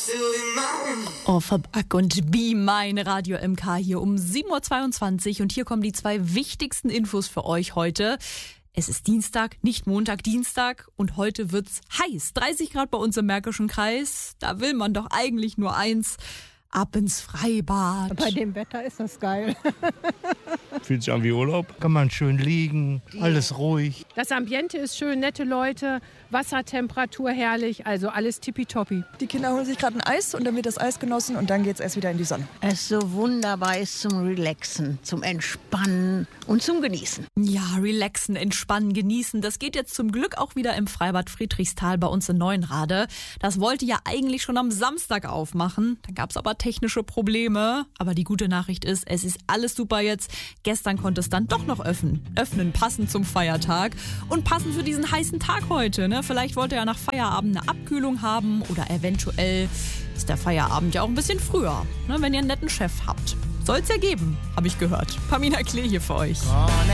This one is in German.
Offerback und Be Mine, Radio MK hier um 7.22 Uhr und hier kommen die 2 wichtigsten Infos für euch heute. Es ist Dienstag, nicht Montag, Dienstag und heute wird's heiß. 30 Grad bei uns im Märkischen Kreis. Da will man doch eigentlich nur eins: ab ins Freibad. Bei dem Wetter ist das geil. Fühlt sich an wie Urlaub. Kann man schön liegen, alles ruhig. Das Ambiente ist schön, nette Leute, Wassertemperatur herrlich, also alles tippitoppi. Die Kinder holen sich gerade ein Eis und dann wird das Eis genossen und dann geht's erst wieder in die Sonne. Es so wunderbar ist zum Relaxen, zum Entspannen und zum Genießen. Ja, relaxen, entspannen, genießen. Das geht jetzt zum Glück auch wieder im Freibad Friedrichsthal bei uns in Neuenrade. Das wollte ja eigentlich schon am Samstag aufmachen. Da gab's aber technische Probleme. Aber die gute Nachricht ist, es ist alles super jetzt. Gestern konnte es dann doch noch öffnen, passend zum Feiertag und passend für diesen heißen Tag heute. Ne? Vielleicht wollt ihr ja nach Feierabend eine Abkühlung haben oder eventuell ist der Feierabend ja auch ein bisschen früher, ne? Wenn ihr einen netten Chef habt. Soll's ja geben, habe ich gehört. Pamina Klee hier für euch.